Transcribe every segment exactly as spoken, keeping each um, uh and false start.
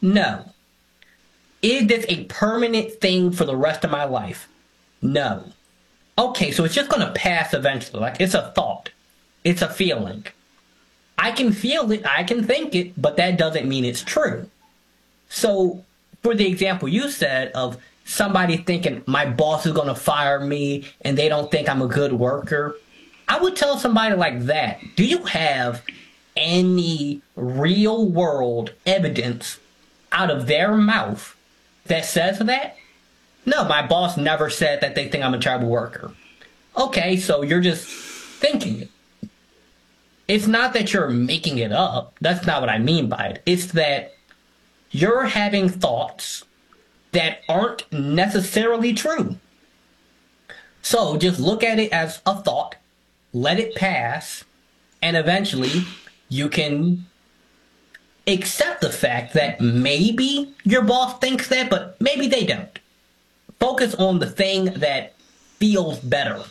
No. Is this a permanent thing for the rest of my life? No. Okay, so it's just going to pass eventually. Like, it's a thought. It's a feeling. I can feel it, I can think it, but that doesn't mean it's true. So, for the example you said of somebody thinking my boss is going to fire me and they don't think I'm a good worker, I would tell somebody like that, do you have any real world evidence out of their mouth that says that? No, my boss never said that they think I'm a terrible worker. Okay, so you're just thinking it. It's not that you're making it up. That's not what I mean by it. It's that you're having thoughts that aren't necessarily true. So just look at it as a thought, let it pass, and eventually you can accept the fact that maybe your boss thinks that, but maybe they don't. Focus on the thing that feels better.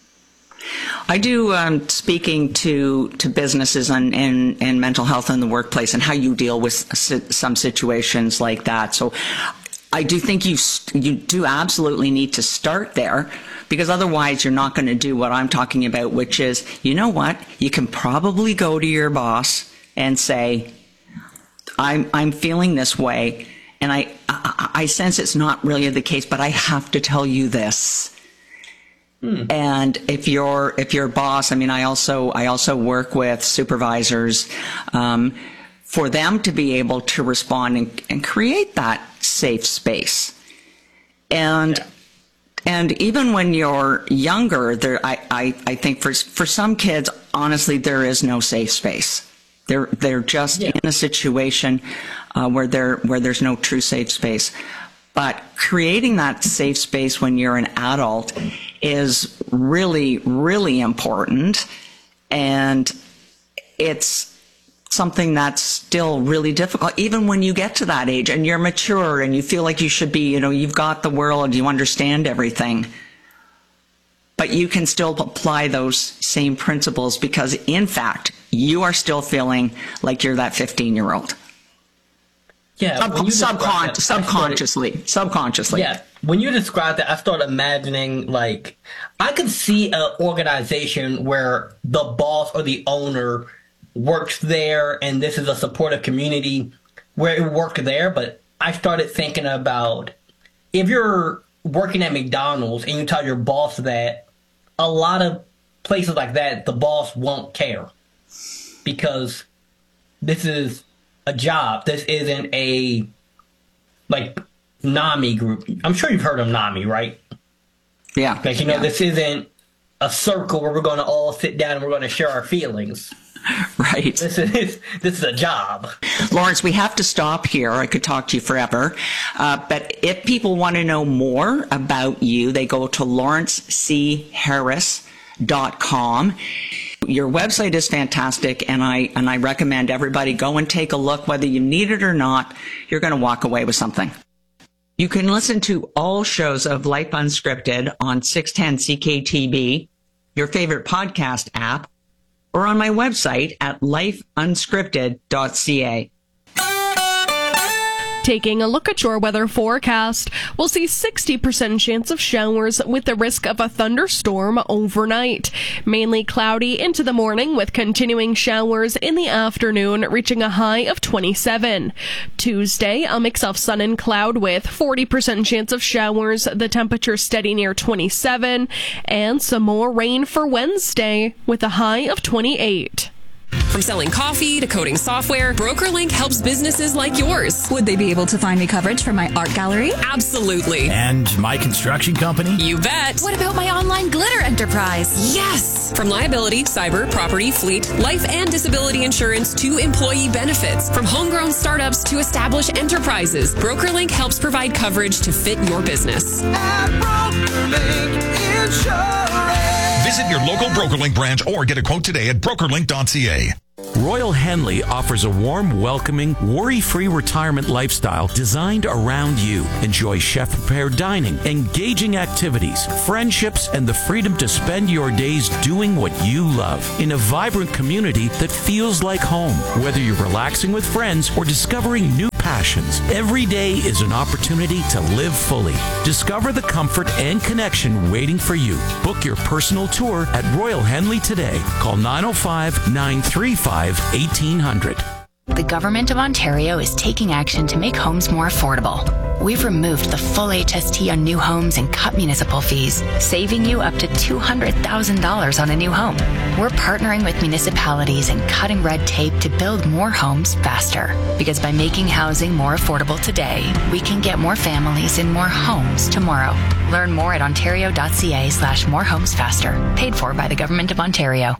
I do um, speaking to to businesses and, and, and mental health in the workplace and how you deal with some situations like that. So I do think you you do absolutely need to start there, because otherwise you're not going to do what I'm talking about, which is, you know what, you can probably go to your boss and say, I'm I'm feeling this way, and I, I, I sense it's not really the case, but I have to tell you this. Hmm. And if your if your boss, I mean, I also I also work with supervisors, um, for them to be able to respond and, and create that safe space. And yeah. and even when you're younger, there I, I, I think for for some kids, honestly, there is no safe space. They're they're just yeah. in a situation uh, where there where there's no true safe space. But creating that safe space when you're an adult is really, really important. And it's something that's still really difficult, even when you get to that age and you're mature and you feel like you should be, you know, you've got the world, you understand everything. But you can still apply those same principles because, in fact, you are still feeling like you're that fifteen-year-old. Yeah, Sub- subcon- that, subconsciously, started, subconsciously. Yeah, when you describe that, I start imagining, like, I could see an organization where the boss or the owner works there and this is a supportive community where it worked there, but I started thinking about if you're working at McDonald's and you tell your boss that, a lot of places like that, the boss won't care because this is a job. This isn't a, like, NAMI group. I'm sure you've heard of NAMI, right? Yeah. Like, you know, yeah. this isn't a circle where we're going to all sit down and we're going to share our feelings. Right. This is this is a job. Lawrence, we have to stop here. I could talk to you forever. Uh, but if people want to know more about you, they go to lawrence c harris dot com. Your website is fantastic, and I and I recommend everybody go and take a look. Whether you need it or not, you're going to walk away with something. You can listen to all shows of Life Unscripted on six ten C K T B, your favorite podcast app, or on my website at life unscripted dot c a. Taking a look at your weather forecast, we'll see sixty percent chance of showers with the risk of a thunderstorm overnight. Mainly cloudy into the morning with continuing showers in the afternoon, reaching a high of twenty-seven. Tuesday, a mix of sun and cloud with forty percent chance of showers, the temperature steady near twenty-seven, and some more rain for Wednesday with a high of twenty-eight. From selling coffee to coding software, BrokerLink helps businesses like yours. Would they be able to find me coverage for my art gallery? Absolutely. And my construction company? You bet. What about my online glitter enterprise? Yes. From liability, cyber, property, fleet, life and disability insurance to employee benefits. From homegrown startups to established enterprises, BrokerLink helps provide coverage to fit your business. At BrokerLink Insurance. Visit your local BrokerLink branch or get a quote today at broker link dot c a. Royal Henley offers a warm, welcoming, worry-free retirement lifestyle designed around you. Enjoy chef-prepared dining, engaging activities, friendships, and the freedom to spend your days doing what you love in a vibrant community that feels like home. Whether you're relaxing with friends or discovering new passions. Every day is an opportunity to live fully. Discover the comfort and connection waiting for you. Book your personal tour at Royal Henley today. Call nine oh five, nine three five, eighteen hundred. The Government of Ontario is taking action to make homes more affordable. We've removed the full H S T on new homes and cut municipal fees, saving you up to two hundred thousand dollars on a new home. We're partnering with municipalities and cutting red tape to build more homes faster. Because by making housing more affordable today, we can get more families in more homes tomorrow. Learn more at ontario.ca slash more homes faster. Paid for by the Government of Ontario.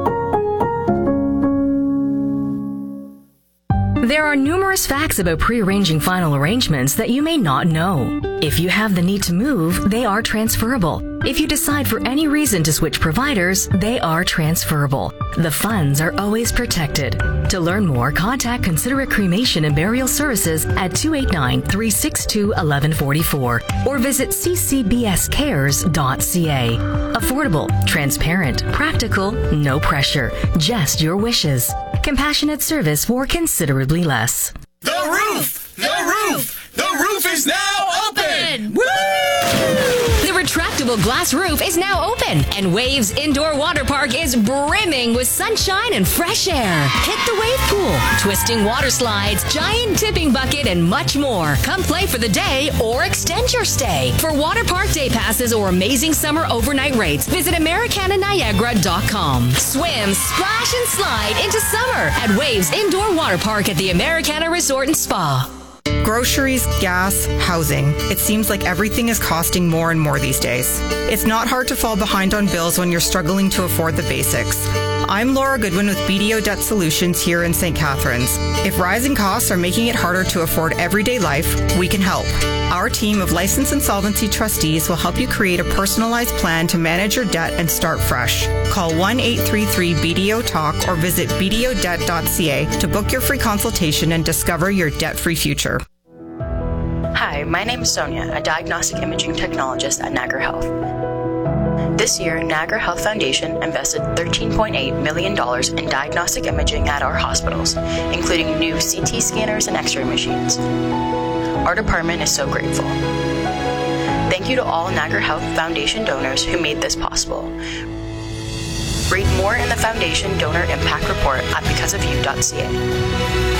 There are numerous facts about pre-arranging final arrangements that you may not know. If you have the need to move, they are transferable. If you decide for any reason to switch providers, they are transferable. The funds are always protected. To learn more, contact Considerate Cremation and Burial Services at two eight nine, three six two, one one four four or visit c c b s cares dot c a. Affordable, transparent, practical, no pressure, just your wishes. Compassionate service for considerably less. The roof! The roof! The roof is now open! Woo! The retractable glass roof is now open, and Waves Indoor Water Park is brimming with sunshine and fresh air. Hit the wave pool, twisting water slides, giant tipping bucket, and much more. Come play for the day or extend your stay. For water park day passes or amazing summer overnight rates, visit Americana Niagara dot com. Swim, splash, and slide into summer at Waves Indoor Water Park at the Americana Resort and Spa. Groceries, gas, housing. It seems like everything is costing more and more these days. It's not hard to fall behind on bills when you're struggling to afford the basics. I'm Laura Goodwin with B D O Debt Solutions here in Saint Catharines. If rising costs are making it harder to afford everyday life, we can help. Our team of licensed insolvency trustees will help you create a personalized plan to manage your debt and start fresh. Call one eight three three B D O talk or visit b d o debt dot c a to book your free consultation and discover your debt-free future. Hi, my name is Sonia, a diagnostic imaging technologist at Niagara Health. This year, Niagara Health Foundation invested thirteen point eight million dollars in diagnostic imaging at our hospitals, including new C T scanners and X-ray machines. Our department is so grateful. Thank you to all Niagara Health Foundation donors who made this possible. Read more in the Foundation Donor Impact Report at because of you dot c a.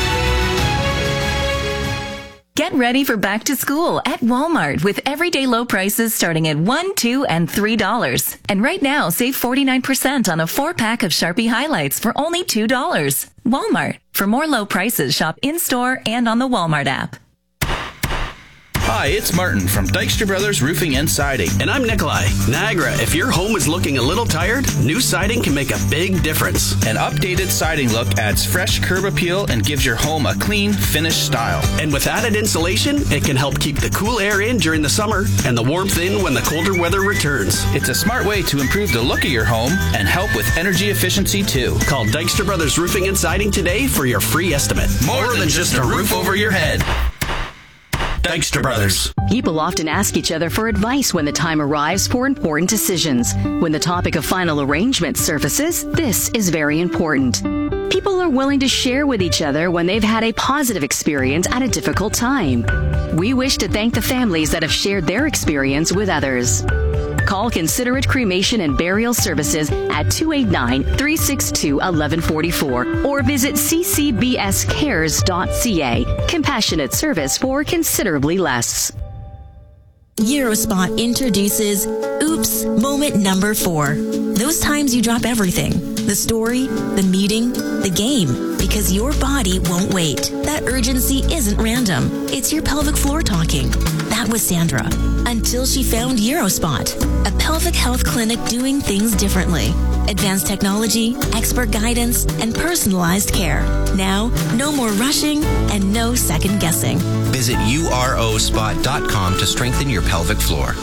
Get ready for back to school at Walmart with everyday low prices starting at one, two, and three dollars. And right now, save forty-nine percent on a four-pack of Sharpie highlights for only two dollars. Walmart. For more low prices, shop in-store and on the Walmart app. Hi, it's Martin from Dykstra Brothers Roofing and Siding. And I'm Nikolai. Niagara, if your home is looking a little tired, new siding can make a big difference. An updated siding look adds fresh curb appeal and gives your home a clean, finished style. And with added insulation, it can help keep the cool air in during the summer and the warmth in when the colder weather returns. It's a smart way to improve the look of your home and help with energy efficiency too. Call Dykstra Brothers Roofing and Siding today for your free estimate. More, More than, than just a roof over your head. Dykstra Brothers. People often ask each other for advice when the time arrives for important decisions. When the topic of final arrangement surfaces, this is very important. People are willing to share with each other when they've had a positive experience at a difficult time. We wish to thank the families that have shared their experience with others. Call Considerate Cremation and Burial Services at two eight nine, three six two, one one four four or visit c c b s cares dot c a. Compassionate service for considerably less. Eurospot introduces Oops Moment Number Four. Those times you drop everything. The story, the meeting, the game. Because your body won't wait. That urgency isn't random. It's your pelvic floor talking. That was Sandra. Until she found Eurospot, a pelvic health clinic doing things differently. Advanced technology, expert guidance, and personalized care. Now, no more rushing and no second guessing. Visit u r o spot dot com to strengthen your pelvic floor.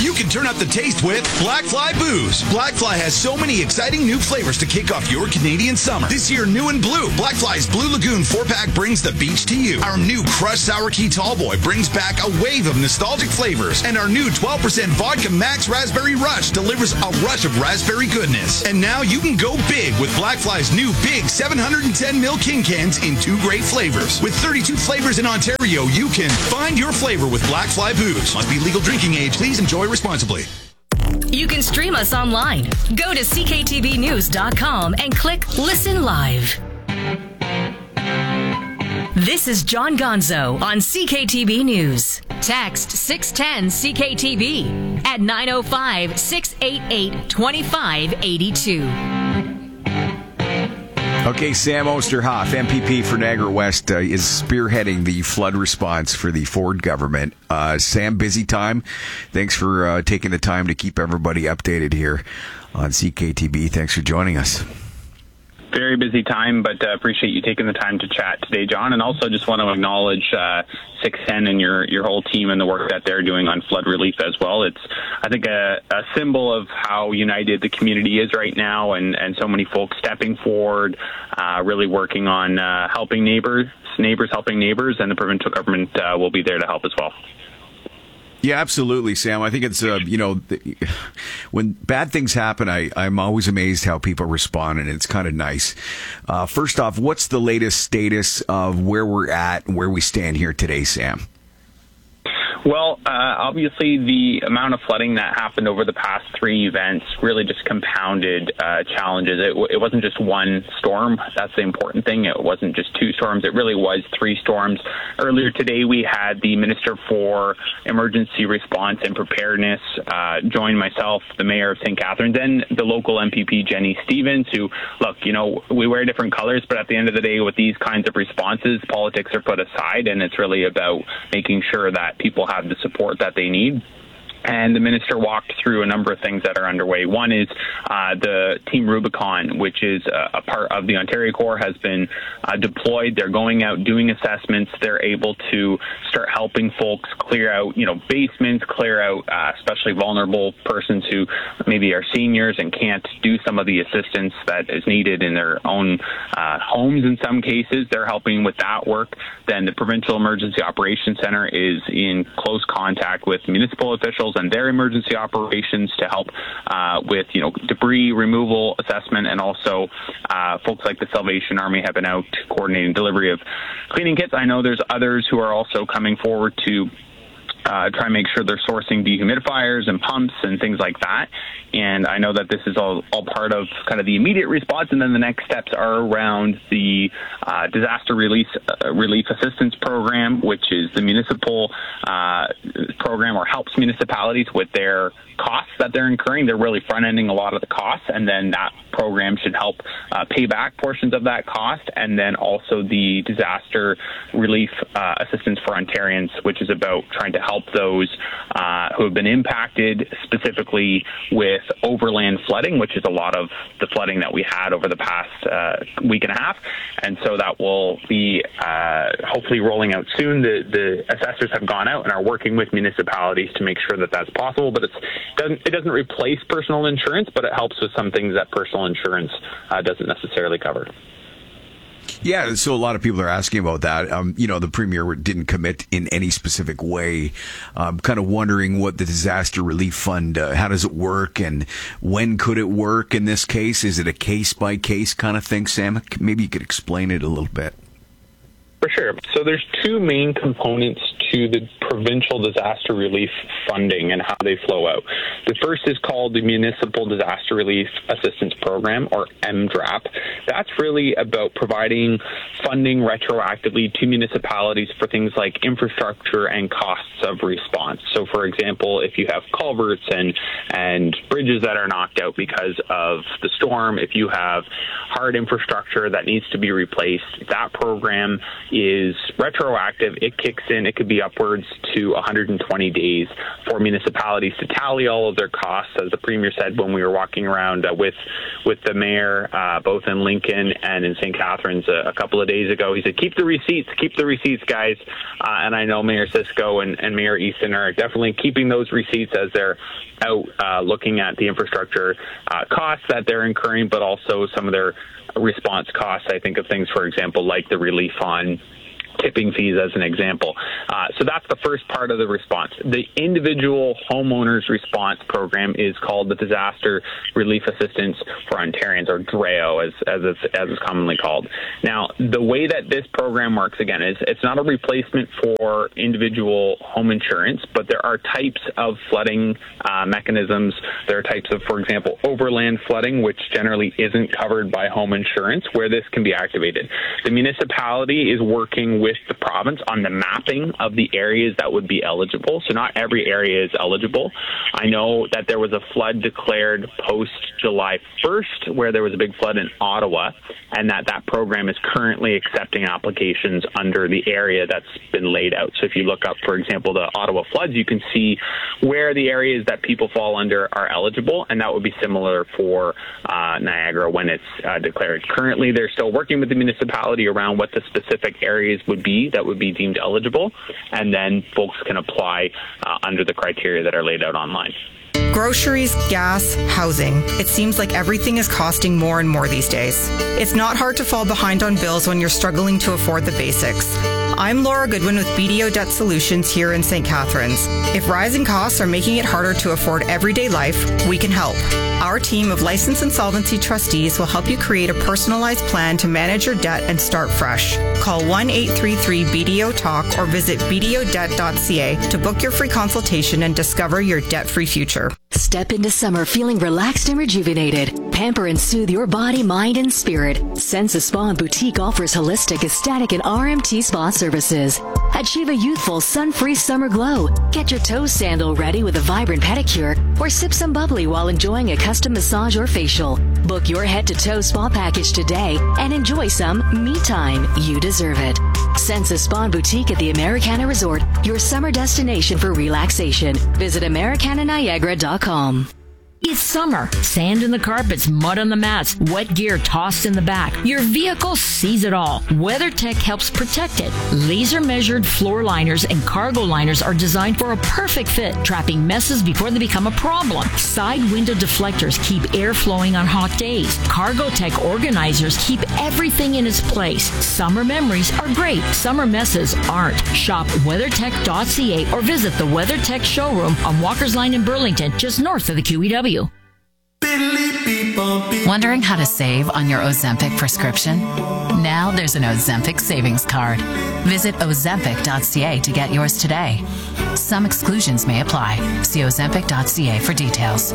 You can turn up the taste with Blackfly Booze. Blackfly has so many exciting new flavors to kick off your Canadian summer. This year, new and blue, Blackfly's Blue Lagoon four-pack brings the beach to you. Our new Crushed Sour Key Tallboy brings back a wave of nostalgic flavors. And our new twelve percent Vodka Max Raspberry Rush delivers a rush of raspberry goodness. And now you can go big with Blackfly's new big seven hundred ten milliliter King Cans in two great flavors. With thirty-two flavors in Ontario, you can find your flavor with Blackfly Booze. Must be legal drinking age. Please enjoy responsibly. You can stream us online. Go to c k t v news dot com and click Listen Live. This is John Gonzo on C K T V News. Text six one zero C K T V at nine oh five, six eight eight, two five eight two. Okay, Sam Osterhoff, M P P for Niagara West, uh, is spearheading the flood response for the Ford government. Uh, Sam, busy time. Thanks for uh, taking the time to keep everybody updated here on C K T V. Thanks for joining us. Very busy time, but uh, appreciate you taking the time to chat today, John. And also just want to acknowledge uh, six ten and your, your whole team and the work that they're doing on flood relief as well. It's, I think, a, a symbol of how united the community is right now, and, and so many folks stepping forward, uh, really working on uh, helping neighbors, neighbors helping neighbors, and the provincial government uh, will be there to help as well. Yeah, absolutely, Sam. I think it's, uh, you know, when bad things happen, I, I'm always amazed how people respond, and it's kind of nice. Uh, first off, what's the latest status of where we're at and where we stand here today, Sam? Well, uh, obviously, the amount of flooding that happened over the past three events really just compounded uh, challenges. It, w- it wasn't just one storm. That's the important thing. It wasn't just two storms. It really was three storms. Earlier today, we had the Minister for Emergency Response and Preparedness uh, join myself, the Mayor of Saint Catharines, and the local M P P, Jenny Stevens, who, look, you know, we wear different colors, but at the end of the day, with these kinds of responses, politics are put aside, and it's really about making sure that people have the support that they need. And the minister walked through a number of things that are underway. One is uh, the Team Rubicon, which is a, a part of the Ontario Corps, has been uh, deployed. They're going out, doing assessments. They're able to start helping folks clear out, you know, basements, clear out uh, especially vulnerable persons who maybe are seniors and can't do some of the assistance that is needed in their own uh, homes in some cases. They're helping with that work. Then the Provincial Emergency Operations Center is in close contact with municipal officials and their emergency operations to help uh, with, you know, debris removal assessment, and also uh, folks like the Salvation Army have been out coordinating delivery of cleaning kits. I know there's others who are also coming forward to Uh, try and make sure they're sourcing dehumidifiers and pumps and things like that. And I know that this is all, all part of kind of the immediate response. And then the next steps are around the uh, disaster release, uh, relief assistance program, which is the municipal uh, program, or helps municipalities with their costs that they're incurring. They're really front-ending a lot of the costs, and then that program should help uh, pay back portions of that cost. And then also the disaster relief uh, assistance for Ontarians, which is about trying to help those uh, who have been impacted specifically with overland flooding, which is a lot of the flooding that we had over the past uh, week and a half. And so that will be uh, hopefully rolling out soon. The, the assessors have gone out and are working with municipalities to make sure that that's possible, but it's, doesn't, it doesn't replace personal insurance, but it helps with some things that personal insurance uh, doesn't necessarily cover. Yeah, so a lot of people are asking about that. Um, you know, the Premier didn't commit in any specific way. I'm kind of wondering what the disaster relief fund, uh, how does it work, and when could it work in this case? Is it a case-by-case kind of thing, Sam? Maybe you could explain it a little bit. For sure. So there's two main components to the provincial disaster relief funding and how they flow out. The first is called the Municipal Disaster Relief Assistance Program, or M DRAP. That's really about providing funding retroactively to municipalities for things like infrastructure and costs of response. So, for example, if you have culverts and, and bridges that are knocked out because of the storm, if you have hard infrastructure that needs to be replaced, that program is retroactive. It kicks in. It could be be upwards to one hundred twenty days for municipalities to tally all of their costs. As the Premier said when we were walking around uh, with with the Mayor, uh, both in Lincoln and in Saint Catharines a, a couple of days ago, he said, keep the receipts, keep the receipts, guys. Uh, and I know Mayor Cisco and, and Mayor Easton are definitely keeping those receipts as they're out uh, looking at the infrastructure uh, costs that they're incurring, but also some of their response costs. I think of things, for example, like the relief on tipping fees as an example. Uh, so that's the first part of the response. The individual homeowners response program is called the Disaster Relief Assistance for Ontarians, or D R E O, as as it's, as it's commonly called. Now, the way that this program works, again, is it's not a replacement for individual home insurance, but there are types of flooding uh, mechanisms. There are types of, for example, overland flooding, which generally isn't covered by home insurance, where this can be activated. The municipality is working with with the province on the mapping of the areas that would be eligible. So not every area is eligible. I know that there was a flood declared post July first where there was a big flood in Ottawa, and that that program is currently accepting applications under the area that's been laid out. So if you look up, for example, the Ottawa floods, you can see where the areas that people fall under are eligible, and that would be similar for uh, Niagara when it's uh, declared. Currently, they're still working with the municipality around what the specific areas would be that would be deemed eligible, and then folks can apply uh, under the criteria that are laid out online. Groceries, gas, housing. It seems like everything is costing more and more these days. It's not hard to fall behind on bills when you're struggling to afford the basics. I'm Laura Goodwin with B D O Debt Solutions here in Saint Catharines. If rising costs are making it harder to afford everyday life, we can help. Our team of licensed insolvency trustees will help you create a personalized plan to manage your debt and start fresh. Call one eight three three B D O talk or visit b d o debt dot c a to book your free consultation and discover your debt-free future. Step into summer feeling relaxed and rejuvenated. Pamper and soothe your body, mind, and spirit. Sensa Spa and Boutique offers holistic, aesthetic, and R M T spa services. Achieve a youthful, sun-free summer glow. Get your toe sandal ready with a vibrant pedicure, or sip some bubbly while enjoying a custom massage or facial. Book your head-to-toe spa package today and enjoy some me time. You deserve it. Sensa Spa and Boutique at the Americana Resort, your summer destination for relaxation. Visit americana niagara dot com. It's summer. Sand in the carpets, mud on the mats, wet gear tossed in the back. Your vehicle sees it all. WeatherTech helps protect it. Laser-measured floor liners and cargo liners are designed for a perfect fit, trapping messes before they become a problem. Side window deflectors keep air flowing on hot days. CargoTech organizers keep everything in its place. Summer memories are great. Summer messes aren't. Shop weathertech dot c a or visit the WeatherTech showroom on Walker's Line in Burlington, just north of the Q E W. Wondering how to save on your Ozempic prescription? Now there's an Ozempic savings card. Visit ozempic dot c a to get yours today. Some exclusions may apply. See ozempic dot c a for details.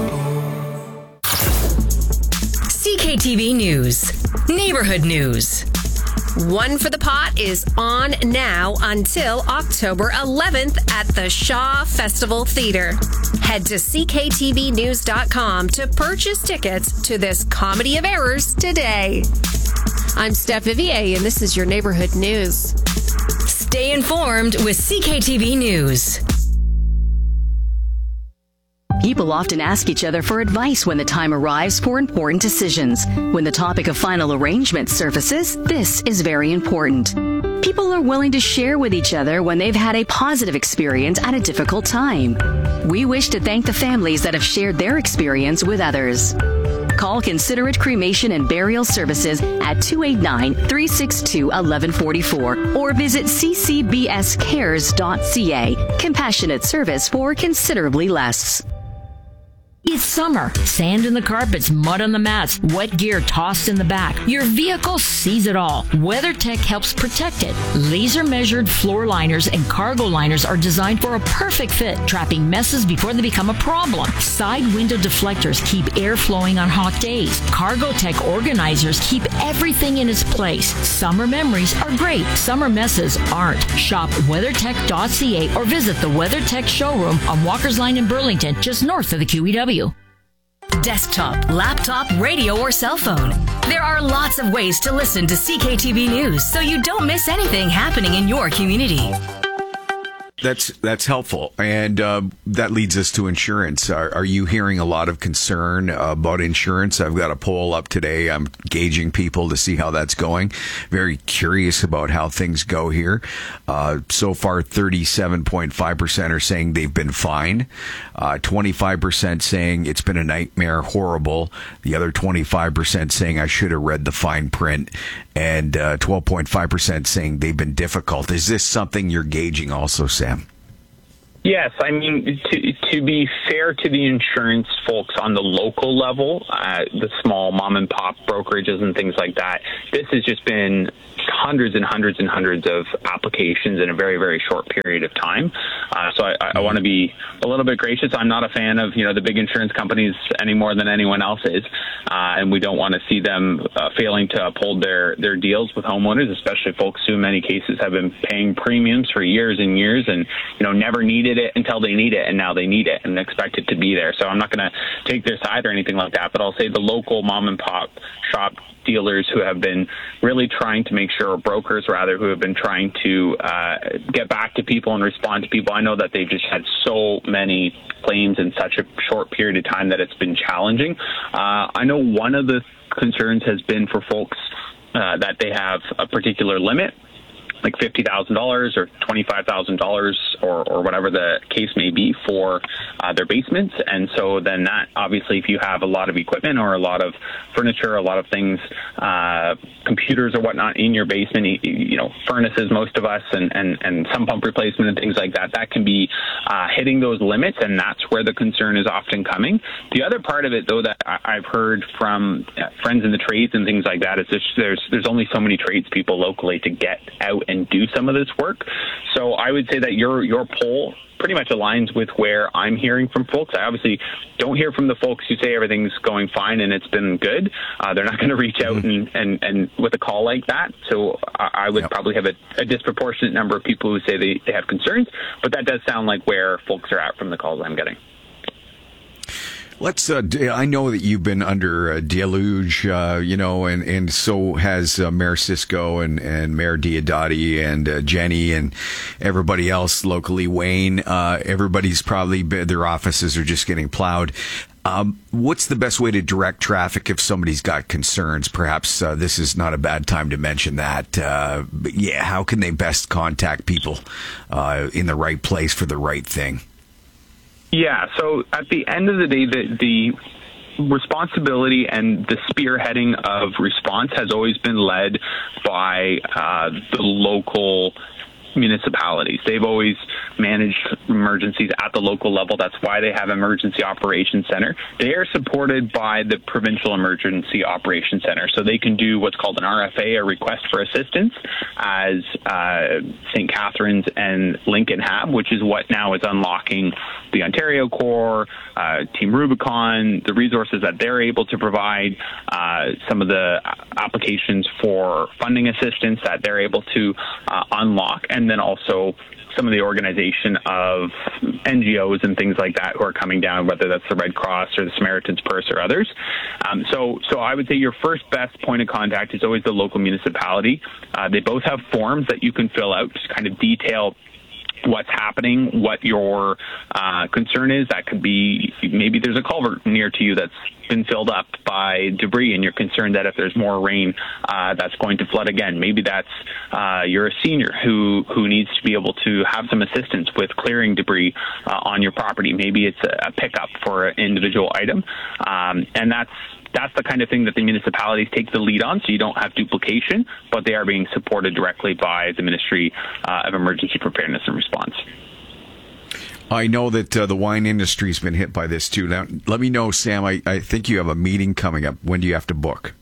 C K T V News. Neighborhood News. One for the Pot is on now until October eleventh at the Shaw Festival Theater. Head to c k t v news dot com to purchase tickets to this comedy of errors today. I'm Steph Vivier, and this is your Neighborhood News. Stay informed with C K T V News. People often ask each other for advice when the time arrives for important decisions. When the topic of final arrangement surfaces, this is very important. People are willing to share with each other when they've had a positive experience at a difficult time. We wish to thank the families that have shared their experience with others. Call Considerate Cremation and Burial Services at two eight nine, three six two, one one four four or visit c c b s cares dot c a. Compassionate service for considerably less. It's summer. Sand in the carpets, mud on the mats, wet gear tossed in the back. Your vehicle sees it all. WeatherTech helps protect it. Laser-measured floor liners and cargo liners are designed for a perfect fit, trapping messes before they become a problem. Side window deflectors keep air flowing on hot days. CargoTech organizers keep everything in its place. Summer memories are great. Summer messes aren't. Shop weathertech dot c a or visit the WeatherTech showroom on Walker's Line in Burlington, just north of the Q E W. Desktop, laptop, radio, or cell phone. There are lots of ways to listen to C K T V News so you don't miss anything happening in your community. That's that's helpful, and uh, that leads us to insurance. Are, are you hearing a lot of concern about insurance? I've got a poll up today. I'm gauging people to see how that's going. Very curious about how things go here. Uh, so far, thirty-seven point five percent are saying they've been fine. Uh, twenty-five percent saying it's been a nightmare, horrible. The other twenty-five percent saying I should have read the fine print, and uh, twelve point five percent saying they've been difficult. Is this something you're gauging also, Sam? Yes, I mean, to, to be fair to the insurance folks on the local level, uh, the small mom and pop brokerages and things like that, this has just been hundreds and hundreds and hundreds of applications in a very, very short period of time. Uh, so I, I want to be a little bit gracious. I'm not a fan of, you know, the big insurance companies any more than anyone else is. Uh, and we don't want to see them uh, failing to uphold their, their deals with homeowners, especially folks who in many cases have been paying premiums for years and years and, you know, never needed it until they need it, and now they need it and expect it to be there. So I'm not going to take their side or anything like that, but I'll say the local mom and pop shop dealers who have been really trying to make sure, or brokers rather, who have been trying to uh, get back to people and respond to people. I know that they've just had so many claims in such a short period of time that it's been challenging. Uh, I know one of the concerns has been for folks uh, that they have a particular limit, like fifty thousand dollars or twenty-five thousand dollars or, or whatever the case may be for uh, their basements. And so then that, obviously, if you have a lot of equipment or a lot of furniture, a lot of things, uh, computers or whatnot in your basement, you, you know, furnaces, most of us, and, and, and some pump replacement and things like that, that can be uh, hitting those limits, and that's where the concern is often coming. The other part of it, though, that I've heard from friends in the trades and things like that is there's there's, there's only so many tradespeople locally to get out and do some of this work. So I would say that your your poll pretty much aligns with where I'm hearing from folks. I obviously don't hear from the folks who say everything's going fine and it's been good. Uh, they're not going to reach out mm-hmm. and, and, and with a call like that. So I, I would yep. probably have a, a disproportionate number of people who say they, they have concerns, but that does sound like where folks are at from the calls I'm getting. Let's. Uh, I know that you've been under a deluge, uh, you know, and, and so has uh, Mayor Cisco and, and Mayor Diodati and uh, Jenny and everybody else locally. Wayne, uh, everybody's probably been, their offices are just getting plowed. Um, what's the best way to direct traffic if somebody's got concerns? Perhaps uh, this is not a bad time to mention that. Uh, but yeah, how can they best contact people uh, in the right place for the right thing? Yeah, so at the end of the day, the, the responsibility and the spearheading of response has always been led by uh, the local municipalities. They've always managed emergencies at the local level. That's why they have Emergency Operations Center. They are supported by the Provincial Emergency Operations Center, so they can do what's called an R F A, a request for assistance, as uh, Saint Catharines and Lincoln have, which is what now is unlocking the Ontario Corps, uh, Team Rubicon, the resources that they're able to provide, uh, some of the applications for funding assistance that they're able to uh, unlock, and then also some of the organization of N G Os and things like that who are coming down, whether that's the Red Cross or the Samaritan's Purse or others. Um, so, so I would say your first best point of contact is always the local municipality. Uh, they both have forms that you can fill out to kind of detail what's happening, what your uh, concern is. That could be maybe there's a culvert near to you that's been filled up by debris and you're concerned that if there's more rain, uh, that's going to flood again. Maybe that's uh, you're a senior who, who needs to be able to have some assistance with clearing debris uh, on your property. Maybe it's a, a pickup for an individual item. Um, and that's That's the kind of thing that the municipalities take the lead on, so you don't have duplication, but they are being supported directly by the Ministry uh, of Emergency Preparedness and Response. I know that uh, the wine industry's been hit by this too. Now, let me know, Sam, I, I think you have a meeting coming up. When do you have to book?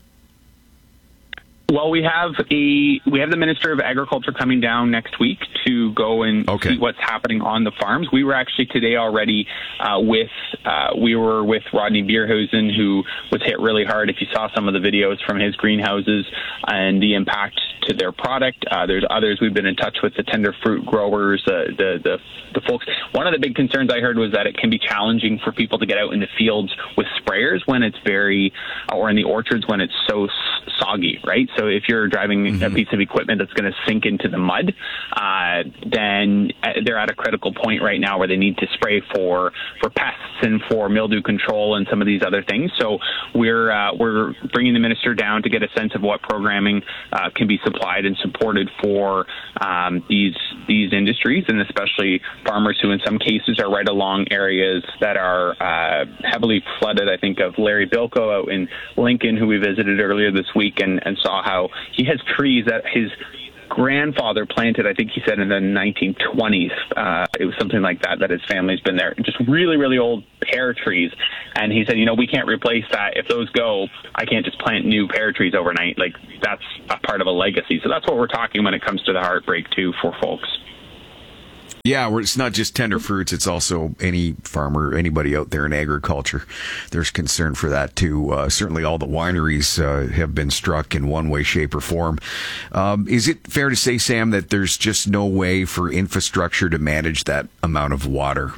Well, we have a we have the Minister of Agriculture coming down next week to go and okay. see what's happening on the farms. We were actually today already uh, with uh, we were with Rodney Bierhuisen, who was hit really hard. If you saw some of the videos from his greenhouses and the impact to their product, uh, there's others. We've been in touch with the tender fruit growers, uh, the the the folks. One of the big concerns I heard was that it can be challenging for people to get out in the fields with sprayers when it's very, or in the orchards when it's so soggy, right? So So if you're driving mm-hmm. a piece of equipment that's going to sink into the mud, uh, then they're at a critical point right now where they need to spray for for pests and for mildew control and some of these other things. So we're uh, we're bringing the minister down to get a sense of what programming uh, can be supplied and supported for um, these these industries, and especially farmers who in some cases are right along areas that are uh, heavily flooded. I think of Larry Bilko out in Lincoln, who we visited earlier this week, and, and saw how he has trees that his grandfather planted, I think he said in the nineteen twenties. Uh, it was something like that, that his family's been there. Just really, really old pear trees. And he said, you know, we can't replace that. If those go, I can't just plant new pear trees overnight. Like, that's a part of a legacy. So that's what we're talking when it comes to the heartbreak, too, for folks. Yeah, where it's not just tender fruits, it's also any farmer, anybody out there in agriculture. There's concern for that too. Uh, certainly all the wineries uh, have been struck in one way, shape, or form. Um, is it fair to say, Sam, that there's just no way for infrastructure to manage that amount of water?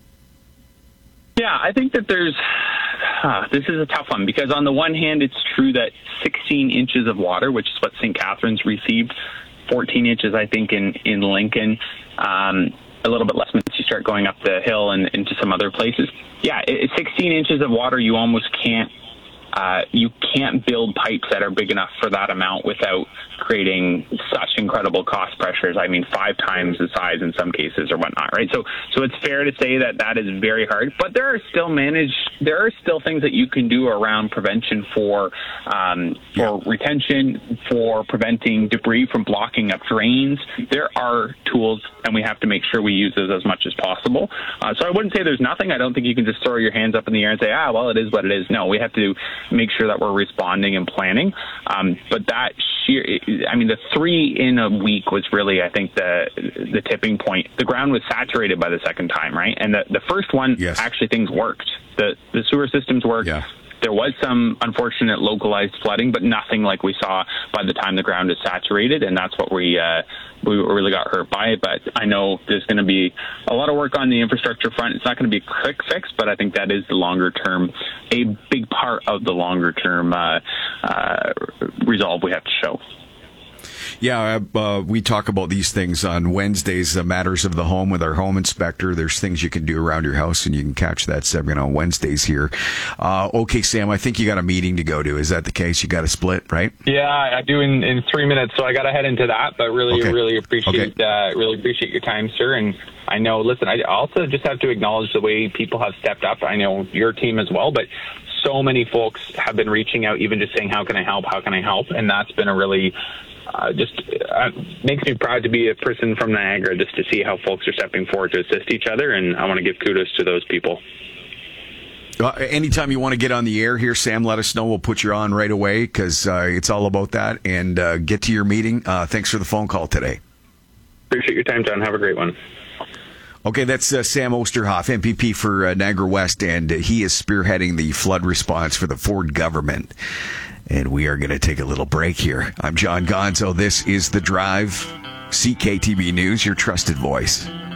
Yeah, I think that there's... Uh, this is a tough one, because on the one hand, it's true that sixteen inches of water, which is what Saint Catharines received, fourteen inches, I think, in, in Lincoln, um, a little bit less once you start going up the hill and into some other places. Yeah, it, sixteen inches of water, you almost can't, uh, you can't build pipes that are big enough for that amount without creating such incredible cost pressures. I mean, five times the size in some cases or whatnot, right? So, so it's fair to say that that is very hard, but there are still managed, there are still things that you can do around prevention for, um, for retention, for preventing debris from blocking up drains. There are tools, and we have to make sure we use those as much as possible. Uh, so I wouldn't say there's nothing. I don't think you can just throw your hands up in the air and say, ah, well, it is what it is. No, we have to make sure that we're responding and planning. Um, but that sheer, I mean, the three in a week was really, I think, the the tipping point. The ground was saturated by the second time, right? And the, the first one, yes. actually, things worked. The the sewer systems worked. Yeah. There was some unfortunate localized flooding, but nothing like we saw by the time the ground is saturated, and that's what we uh, we really got hurt by. But I know there's going to be a lot of work on the infrastructure front. It's not going to be a quick fix, but I think that is the longer term, a big part of the longer term uh, uh, resolve we have to show. Yeah, uh, we talk about these things on Wednesdays, uh, Matters of the Home with our home inspector. There's things you can do around your house, and you can catch that segment on Wednesdays here. Uh, okay, Sam, I think you got a meeting to go to. Is that the case? You got a split, right? Yeah, I do in, in three minutes, so I got to head into that. But really, okay. really appreciate okay. uh, really appreciate your time, sir. And I know, listen, I also just have to acknowledge the way people have stepped up. I know your team as well, but so many folks have been reaching out, even just saying, how can I help? How can I help? And that's been a really... Uh, just uh, makes me proud to be a person from Niagara, just to see how folks are stepping forward to assist each other, and I want to give kudos to those people. Uh, anytime you want to get on the air here, Sam, let us know. We'll put you on right away, because uh, it's all about that. And uh, get to your meeting. Uh, thanks for the phone call today. Appreciate your time, John. Have a great one. Okay, that's uh, Sam Oosterhoff, M P P for uh, Niagara West, and uh, he is spearheading the flood response for the Ford government. And we are going to take a little break here. I'm John Gonzo. This is The Drive, C K T B News, your trusted voice.